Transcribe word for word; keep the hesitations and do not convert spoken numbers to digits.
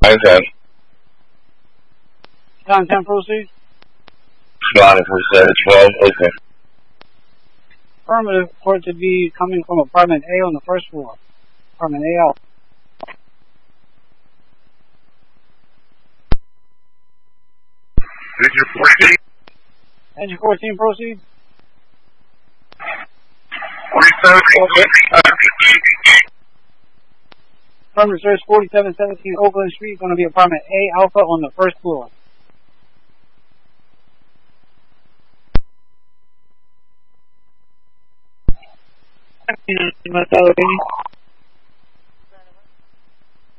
nine ten. nine ten, proceed. nine percent, twelve, okay. Affirmative, report to be coming from apartment A on the first floor. Apartment A out. Digit fourteen. Engine fourteen, proceed. forty-seven, Affirmative, search forty-seven seventeen Oakland Street, going to be apartment A Alpha on the first floor.